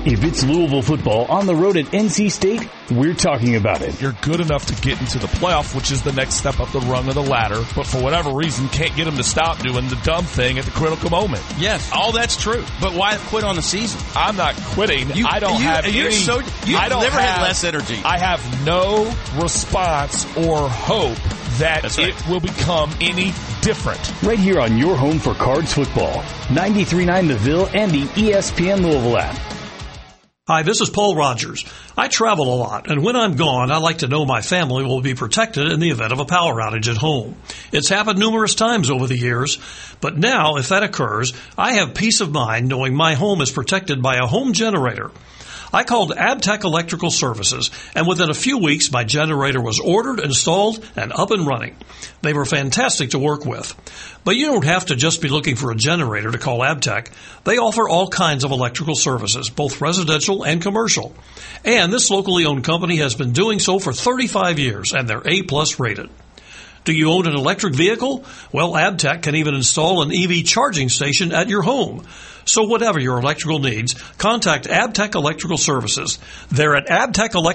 If it's Louisville football on the road at NC State, we're talking about it. You're good enough to get into the playoff, which is the next step up the rung of the ladder, but for whatever reason can't get them to stop doing the dumb thing at the critical moment. Yes, all that's true. But why quit on the season? I'm not quitting. I don't have you've never had less energy. I have no response or hope that it will become any different. Right here on your home for Cards football. 93.9 The Ville and the ESPN Louisville app. Hi, this is Paul Rogers. I travel a lot, and when I'm gone, I like to know my family will be protected in the event of a power outage at home. It's happened numerous times over the years, but now, if that occurs, I have peace of mind knowing my home is protected by a home generator. I called Abtech Electrical Services, and within a few weeks, my generator was ordered, installed, and up and running. They were fantastic to work with. But you don't have to just be looking for a generator to call Abtech. They offer all kinds of electrical services, both residential and commercial. And this locally owned company has been doing so for 35 years, and they're A+ rated. Do you own an electric vehicle? Well, Abtech can even install an EV charging station at your home. So whatever your electrical needs, contact Abtech Electrical Services. They're at Abtech Electrical